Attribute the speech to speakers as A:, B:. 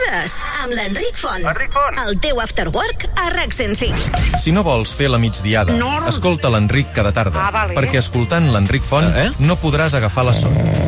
A: migdiades, amb l'Enric Font.
B: Enric Font.
A: El teu after work a RAC 105.
C: Si no vols fer la migdiada, escolta l'Enric cada tarda, perquè escoltant l'Enric Font no podràs agafar la son.